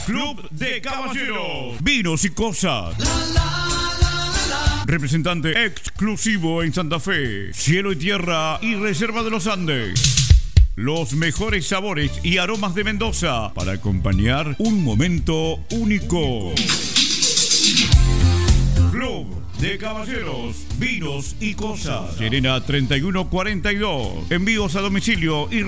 Club de Caballeros, vinos y cosas. Representante exclusivo en Santa Fe, Cielo y Tierra y Reserva de los Andes. Los mejores sabores y aromas de Mendoza para acompañar un momento único. Club de Caballeros, vinos y cosas. Serena 3142. Envíos a domicilio y